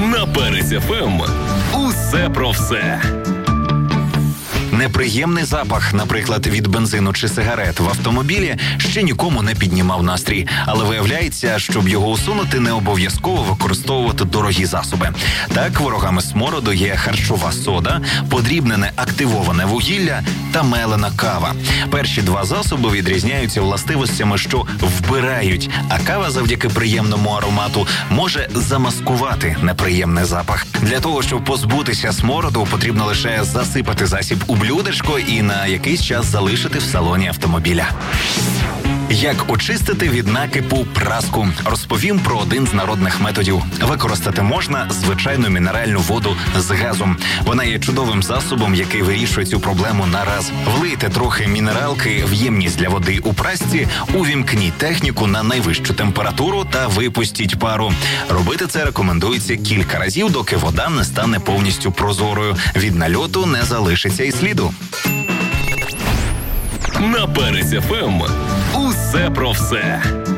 На Перець ФМ. Усе про все. Неприємний запах, наприклад, від бензину чи сигарет в автомобілі, ще нікому не піднімав настрій. Але виявляється, щоб його усунути, не обов'язково використовувати дорогі засоби. Так, ворогами смороду є харчова сода, подрібнене активоване вугілля та мелена кава. Перші два засоби відрізняються властивостями, що вбирають, а кава завдяки приємному аромату може замаскувати неприємний запах. Для того, щоб позбутися смороду, потрібно лише засипати засіб у блюдечко і на якийсь час залишити в салоні автомобіля. Як очистити від накипу праску? Розповім про один з народних методів. Використати можна звичайну мінеральну воду з газом. Вона є чудовим засобом, який вирішує цю проблему на раз. Влийте трохи мінералки в ємність для води у прасці, увімкніть техніку на найвищу температуру та випустіть пару. Робити це рекомендується кілька разів, доки вода не стане повністю прозорою. Від нальоту не залишиться і сліду. На Перець ФМ. Усе про все.